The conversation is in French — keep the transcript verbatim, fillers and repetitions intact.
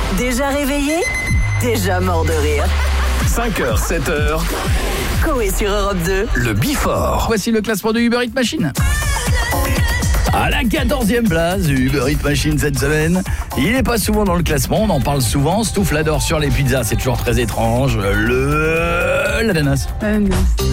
Déjà réveillé? Déjà mort de rire. cinq heures, sept heures. Coé sur Europe deux. Le Before. Voici le classement de Uber Eats Machine. À la quatorzième place, Uber Eats Machine cette semaine. Il n'est pas souvent dans le classement, on en parle souvent. Stouff l'adore sur les pizzas, c'est toujours très étrange. Le... l'ananas. Ananas.